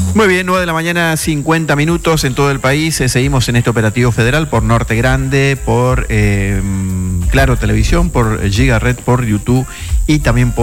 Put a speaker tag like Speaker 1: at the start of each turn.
Speaker 1: Muy bien, 9 de la mañana, 50 minutos en todo el país. Seguimos en este operativo federal por Norte Grande, por Claro Televisión, por Giga Red, por YouTube y también por